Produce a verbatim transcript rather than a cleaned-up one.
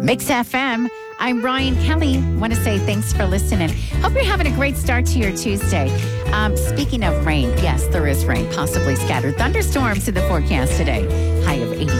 Mix F M. I'm Ryan Kelly. Want to say thanks for listening. Hope you're having a great start to your Tuesday. Um, speaking of rain, yes, there is rain, possibly scattered thunderstorms in the forecast today. High of eighty.